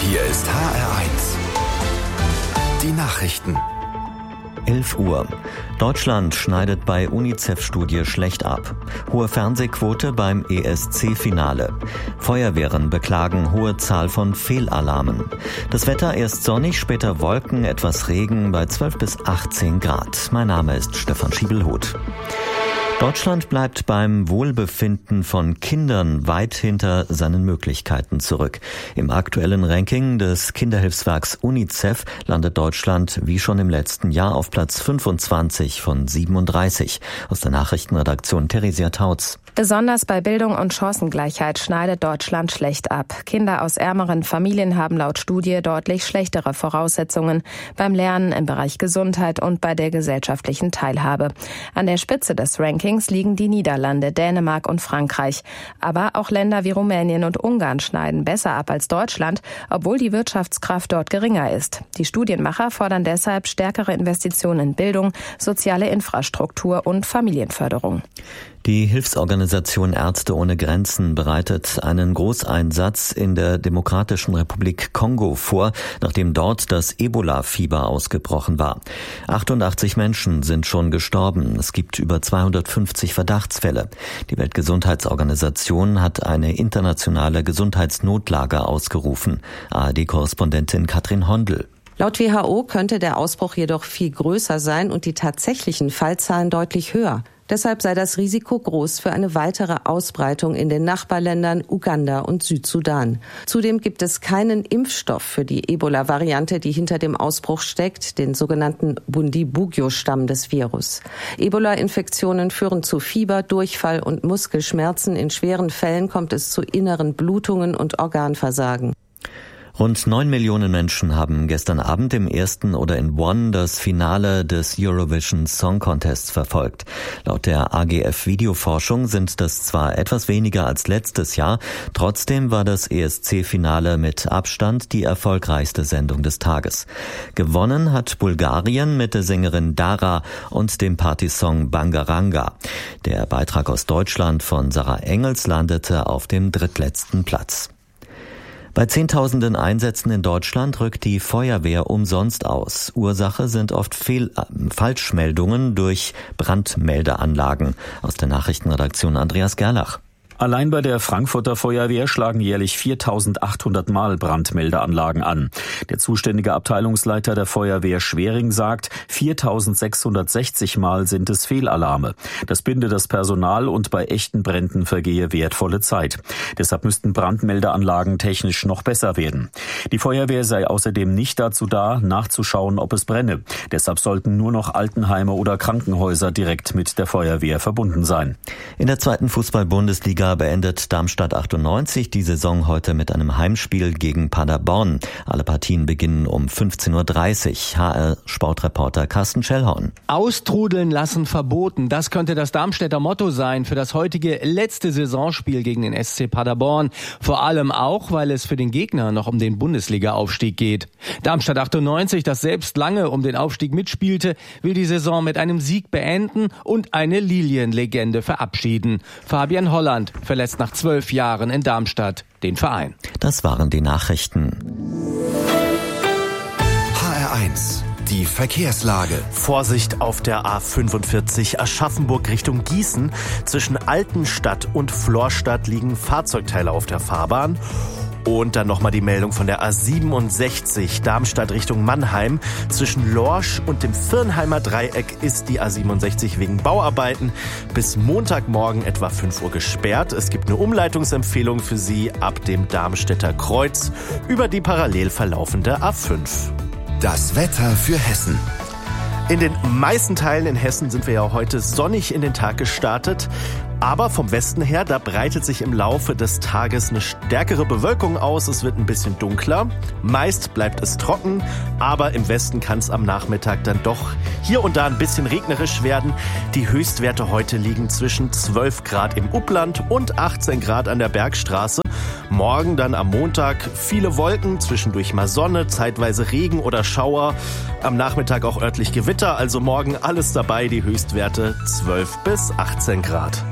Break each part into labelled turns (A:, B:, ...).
A: Hier ist HR1. Die Nachrichten.
B: 11 Uhr. Deutschland schneidet bei UNICEF-Studie schlecht ab. Hohe Fernsehquote beim ESC-Finale. Feuerwehren beklagen hohe Zahl von Fehlalarmen. Das Wetter erst sonnig, später Wolken, etwas Regen bei 12 bis 18 Grad. Mein Name ist Stefan Schiebelhuth. Deutschland bleibt beim Wohlbefinden von Kindern weit hinter seinen Möglichkeiten zurück. Im aktuellen Ranking des Kinderhilfswerks UNICEF landet Deutschland wie schon im letzten Jahr auf Platz 25 von 37. Aus der Nachrichtenredaktion Theresia Tautz.
C: Besonders bei Bildung und Chancengleichheit schneidet Deutschland schlecht ab. Kinder aus ärmeren Familien haben laut Studie deutlich schlechtere Voraussetzungen beim Lernen, im Bereich Gesundheit und bei der gesellschaftlichen Teilhabe. An der Spitze des Rankings liegen die Niederlande, Dänemark und Frankreich. Aber auch Länder wie Rumänien und Ungarn schneiden besser ab als Deutschland, obwohl die Wirtschaftskraft dort geringer ist. Die Studienmacher fordern deshalb stärkere Investitionen in Bildung, soziale Infrastruktur und Familienförderung.
B: Die Hilfsorganisation Ärzte ohne Grenzen bereitet einen Großeinsatz in der Demokratischen Republik Kongo vor, nachdem dort das Ebola-Fieber ausgebrochen war. 88 Menschen sind schon gestorben. Es gibt über 250 Verdachtsfälle. Die Weltgesundheitsorganisation hat eine internationale Gesundheitsnotlage ausgerufen. ARD-Korrespondentin Katrin Hondel.
D: Laut WHO könnte der Ausbruch jedoch viel größer sein und die tatsächlichen Fallzahlen deutlich höher. Deshalb sei das Risiko groß für eine weitere Ausbreitung in den Nachbarländern Uganda und Südsudan. Zudem gibt es keinen Impfstoff für die Ebola-Variante, die hinter dem Ausbruch steckt, den sogenannten Bundibugyo-Stamm des Virus. Ebola-Infektionen führen zu Fieber, Durchfall und Muskelschmerzen. In schweren Fällen kommt es zu inneren Blutungen und Organversagen.
B: Rund 9 Millionen Menschen haben gestern Abend im ersten oder in Bonn das Finale des Eurovision Song Contests verfolgt. Laut der AGF Videoforschung sind das zwar etwas weniger als letztes Jahr, trotzdem war das ESC-Finale mit Abstand die erfolgreichste Sendung des Tages. Gewonnen hat Bulgarien mit der Sängerin Dara und dem Partysong Bangaranga. Der Beitrag aus Deutschland von Sarah Engels landete auf dem drittletzten Platz. Bei Zehntausenden Einsätzen in Deutschland rückt die Feuerwehr umsonst aus. Ursache sind oft Falschmeldungen durch Brandmeldeanlagen. Aus der Nachrichtenredaktion Andreas Gerlach.
E: Allein bei der Frankfurter Feuerwehr schlagen jährlich 4.800 Mal Brandmeldeanlagen an. Der zuständige Abteilungsleiter der Feuerwehr Schwering sagt, 4.660 Mal sind es Fehlalarme. Das binde das Personal und bei echten Bränden vergehe wertvolle Zeit. Deshalb müssten Brandmeldeanlagen technisch noch besser werden. Die Feuerwehr sei außerdem nicht dazu da, nachzuschauen, ob es brenne. Deshalb sollten nur noch Altenheime oder Krankenhäuser direkt mit der Feuerwehr verbunden sein.
B: In der zweiten Fußball-Bundesliga beendet Darmstadt 98 die Saison heute mit einem Heimspiel gegen Paderborn. Alle Partien beginnen um 15.30 Uhr. HR-Sportreporter Carsten Schellhorn.
F: Austrudeln lassen verboten. Das könnte das Darmstädter Motto sein für das heutige letzte Saisonspiel gegen den SC Paderborn. Vor allem auch, weil es für den Gegner noch um den Bundesliga-Aufstieg geht. Darmstadt 98, das selbst lange um den Aufstieg mitspielte, will die Saison mit einem Sieg beenden und eine Lilienlegende verabschieden. Fabian Holland verlässt nach 12 Jahren in Darmstadt den Verein.
B: Das waren die Nachrichten.
A: HR1, die Verkehrslage.
G: Vorsicht auf der A45 Aschaffenburg Richtung Gießen. Zwischen Altenstadt und Florstadt liegen Fahrzeugteile auf der Fahrbahn. Und dann nochmal die Meldung von der A67 Darmstadt Richtung Mannheim. Zwischen Lorsch und dem Virnheimer Dreieck ist die A67 wegen Bauarbeiten bis Montagmorgen etwa 5 Uhr gesperrt. Es gibt eine Umleitungsempfehlung für Sie ab dem Darmstädter Kreuz über die parallel verlaufende A5.
A: Das Wetter für Hessen.
G: In den meisten Teilen in Hessen sind wir ja heute sonnig in den Tag gestartet. Aber vom Westen her, da breitet sich im Laufe des Tages eine stärkere Bewölkung aus. Es wird ein bisschen dunkler. Meist bleibt es trocken, aber im Westen kann es am Nachmittag dann doch hier und da ein bisschen regnerisch werden. Die Höchstwerte heute liegen zwischen 12 Grad im Upland und 18 Grad an der Bergstraße. Morgen dann am Montag viele Wolken, zwischendurch mal Sonne, zeitweise Regen oder Schauer. Am Nachmittag auch örtlich Gewitter, also morgen alles dabei, die Höchstwerte 12 bis 18 Grad.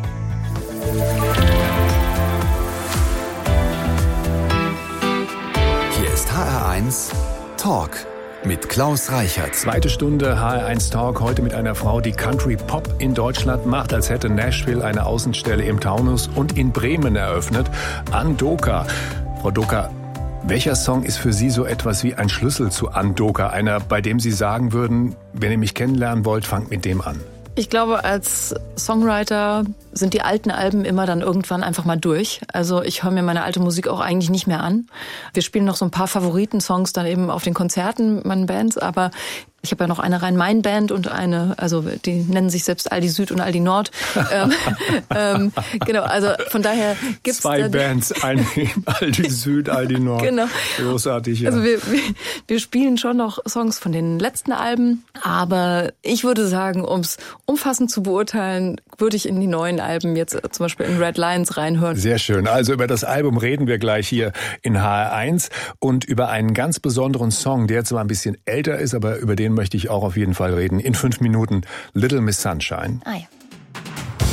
A: Hier ist ist HR1 Talk mit Klaus Reichert.
H: Zweite Stunde HR1 Talk, heute mit einer Frau, die Country Pop in Deutschland macht, als hätte Nashville eine Außenstelle im Taunus und in Bremen eröffnet. Ann Doka. Frau Doka, welcher Song ist für Sie so etwas wie ein Schlüssel zu Ann Doka? Einer, bei dem Sie sagen würden, wenn ihr mich kennenlernen wollt, fangt mit dem an.
I: Ich glaube, als Songwriter sind die alten Alben immer dann irgendwann einfach mal durch. Also ich höre mir meine alte Musik auch eigentlich nicht mehr an. Wir spielen noch so ein paar Favoritensongs dann eben auf den Konzerten mit meinen Bands, aber ich habe ja noch eine Rhein-Main-Band und eine, also die nennen sich selbst Aldi Süd und Aldi Nord. Genau, also von daher gibt's
H: zwei Bands, eine Aldi Süd, Aldi Nord.
I: Genau.
H: Großartig, ja.
I: Also wir spielen schon noch Songs von den letzten Alben, aber ich würde sagen, um es umfassend zu beurteilen, würde ich in die neuen Alben jetzt zum Beispiel in Red Lions reinhören.
H: Sehr schön. Also über das Album reden wir gleich hier in HR1 und über einen ganz besonderen Song, der zwar ein bisschen älter ist, aber über den möchte ich auch auf jeden Fall reden. In 5 Minuten, Little Miss Sunshine.
I: Ah ja.